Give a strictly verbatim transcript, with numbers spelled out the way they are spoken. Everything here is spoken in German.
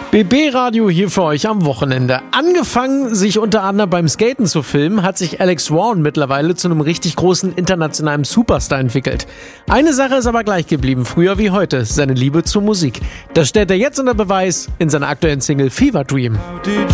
B B-Radio hier für euch am Wochenende. Angefangen, sich unter anderem beim Skaten zu filmen, hat sich Alex Warren mittlerweile zu einem richtig großen internationalen Superstar entwickelt. Eine Sache ist aber gleich geblieben, früher wie heute, seine Liebe zur Musik. Das stellt er jetzt unter Beweis in seiner aktuellen Single Fever Dream. Did